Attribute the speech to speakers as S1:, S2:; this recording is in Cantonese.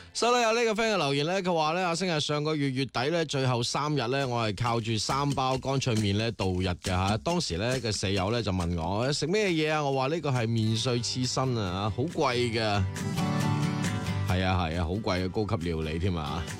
S1: 收到有呢個 friend 嘅留言咧，佢話咧阿星係上個月月底咧最後3日咧，我係靠住3包乾脆麵咧度日嘅吓。當時咧嘅舍友咧就問我食咩嘢啊？我話呢個係麵碎刺身啊，好貴㗎。係啊，好貴嘅高級料理添啊！